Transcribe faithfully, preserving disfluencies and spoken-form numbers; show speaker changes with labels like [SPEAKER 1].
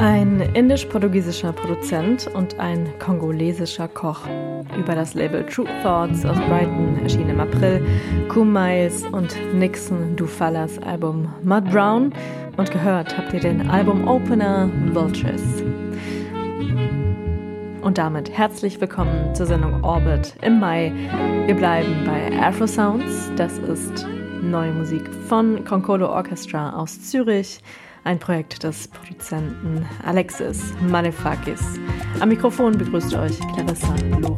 [SPEAKER 1] Ein indisch-portugiesischer Produzent und ein kongolesischer Koch. Über das Label True Thoughts aus Brighton erschien im April Kool Miles und Nixon Dufallas Album Mud Brown und gehört habt ihr den Album-Opener Vultures. Und damit herzlich willkommen zur Sendung Orbit im Mai. Wir bleiben bei Afro Sounds. Das ist neue Musik von Konkolo Orchestra aus Zürich. Ein Projekt des Produzenten Alexis Manifakis. Am Mikrofon begrüßt euch Clarissa Loh.